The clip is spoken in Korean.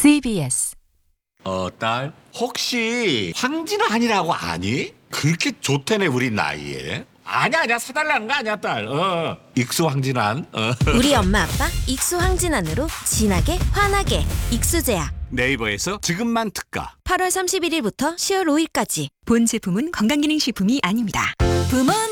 CBS 딸, 혹시 황진환이라고 아니? 그렇게 좋다네 우리 나이에. 아니야 사달라는 거 아니야 딸. 익수 황진환. 우리 엄마 아빠 익수 황진환으로 진하게 환하게 익수제약. 네이버에서 지금만 특가. 8월 31일부터 10월 5일까지. 본 제품은 건강기능식품이 아닙니다. 부모님